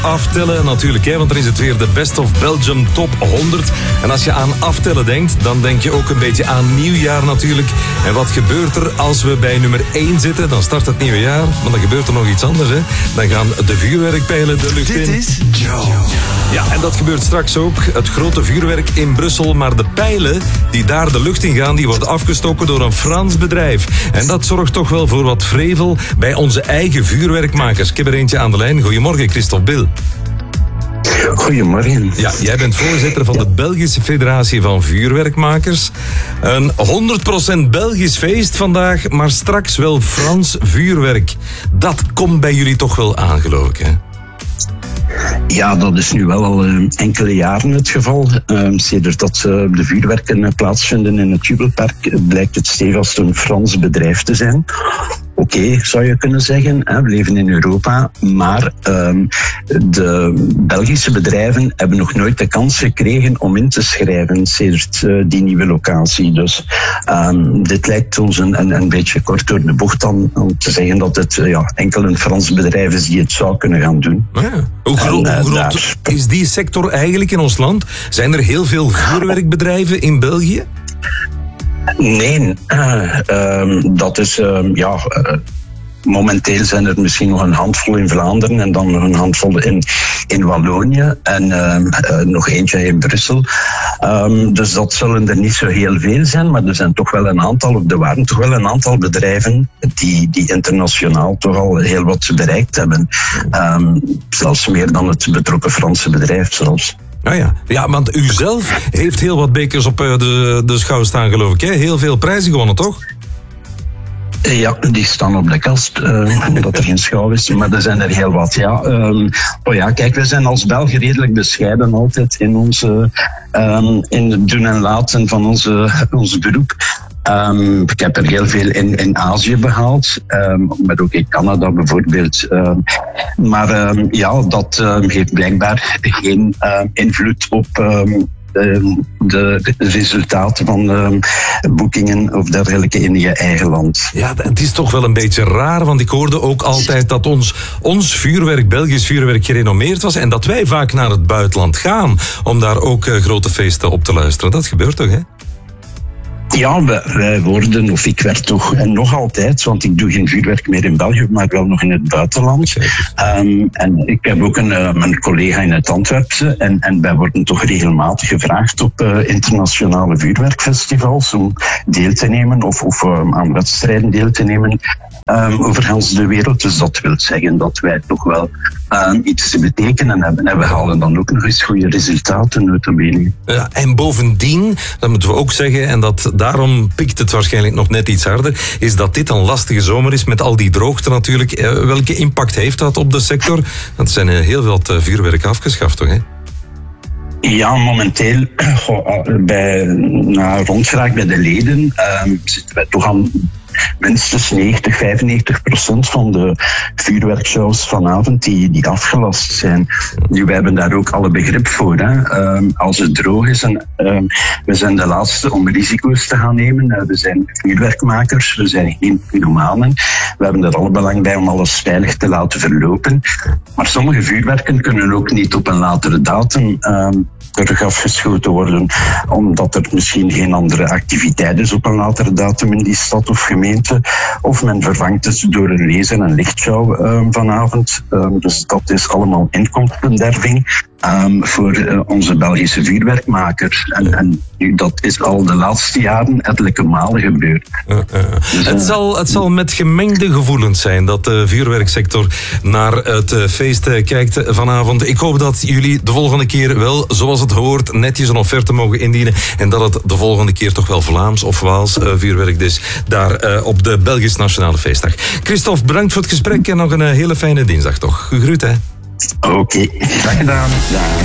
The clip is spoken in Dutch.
Aftellen natuurlijk, hè, want er is het weer de Best of Belgium Top 100. En als je aan aftellen denkt, dan denk je ook een beetje aan nieuwjaar natuurlijk. En wat gebeurt er als we bij nummer 1 zitten? Dan start het nieuwe jaar, maar dan gebeurt er nog iets anders. Hè. Dan gaan de vuurwerkpijlen de lucht in. Dit is Joe. Ja, en dat gebeurt straks ook. Het grote vuurwerk in Brussel. Maar de pijlen die daar de lucht in gaan, die worden afgestoken door een Frans bedrijf. En dat zorgt toch wel voor wat vrevel bij onze eigen vuurwerkmakers. Ik heb er eentje aan de lijn. Goedemorgen, Christophe Bil. Goedemorgen. Ja, jij bent voorzitter van de Belgische Federatie van Vuurwerkmakers. Een 100% Belgisch feest vandaag, maar straks wel Frans vuurwerk. Dat komt bij jullie toch wel aan, geloof ik, hè? Ja, dat is nu wel al enkele jaren het geval. Sedert dat de vuurwerken plaatsvinden in het Jubelpark blijkt het stevast een Frans bedrijf te zijn. Oké, zou je kunnen zeggen. We leven in Europa, maar de Belgische bedrijven hebben nog nooit de kans gekregen om in te schrijven sedert die nieuwe locatie. Dus dit lijkt ons een beetje kort door de bocht om te zeggen dat het enkel een Frans bedrijf is die het zou kunnen gaan doen. Ja. Hoe groot is die sector eigenlijk in ons land? Zijn er heel veel vuurwerkbedrijven in België? Nee, dat is momenteel zijn er misschien nog een handvol in Vlaanderen en dan nog een handvol in Wallonië en nog eentje in Brussel. Dus dat zullen er niet zo heel veel zijn, maar er zijn toch wel een aantal, of er waren toch wel een aantal bedrijven die internationaal toch al heel wat bereikt hebben. Zelfs meer dan het betrokken Franse bedrijf zelfs. Ah ja, want u zelf heeft heel wat bekers op de schouw staan, geloof ik. Hè? Heel veel prijzen gewonnen, toch? Ja, die staan op de kast, omdat er geen schouw is, maar er zijn er heel wat, ja. Kijk, we zijn als Belgen redelijk bescheiden altijd in in het doen en laten van ons beroep. Ik heb er heel veel in Azië behaald, maar ook in Canada bijvoorbeeld. Maar dat heeft blijkbaar geen invloed op de resultaten van boekingen of dergelijke in je eigen land. Ja, het is toch wel een beetje raar, want ik hoorde ook altijd dat ons vuurwerk, Belgisch vuurwerk, gerenommeerd was en dat wij vaak naar het buitenland gaan om daar ook grote feesten op te luisteren. Dat gebeurt toch, hè? Ja, wij worden, of ik werd toch, en nog altijd, want ik doe geen vuurwerk meer in België, maar wel nog in het buitenland. En ik heb ook een collega in het Antwerpse en wij worden toch regelmatig gevraagd op internationale vuurwerkfestivals om deel te nemen of aan wedstrijden deel te nemen over heel de wereld. Dus dat wil zeggen dat wij toch wel iets te betekenen hebben. En we halen dan ook nog eens goede resultaten notabene. Ja, en bovendien, dat moeten we ook zeggen, en daarom pikt het waarschijnlijk nog net iets harder, is dat dit een lastige zomer is met al die droogte natuurlijk. Welke impact heeft dat op de sector? Want er zijn heel veel vuurwerk afgeschaft, toch, hè? Ja, momenteel, na rondvraag bij de leden, zitten wij toch aan minstens 90-95% van de vuurwerkshows vanavond die afgelast zijn. Nu, wij hebben daar ook alle begrip voor. Hè. Als het droog is, we zijn de laatste om risico's te gaan nemen. We zijn vuurwerkmakers, we zijn geen pyromanen. We hebben er alle belang bij om alles veilig te laten verlopen. Maar sommige vuurwerken kunnen ook niet op een latere datum terug afgeschoten worden, omdat er misschien geen andere activiteit is op een latere datum in die stad of gemeente, of men vervangt het door een lees- en een lichtshow vanavond. Dus dat is allemaal inkomstenderving voor onze Belgische vuurwerkmakers. En nu, dat is al de laatste jaren ettelijke malen gebeurd. Dus, het zal met gemengde gevoelens zijn dat de vuurwerksector naar het feest kijkt vanavond. Ik hoop dat jullie de volgende keer wel, zoals het hoort, netjes een offerte mogen indienen en dat het de volgende keer toch wel Vlaams of Waals vuurwerk is daar op de Belgisch Nationale Feestdag. Christophe, bedankt voor het gesprek en nog een hele fijne dinsdag toch. Gegroet, hè. Oké, graag gedaan. Ja.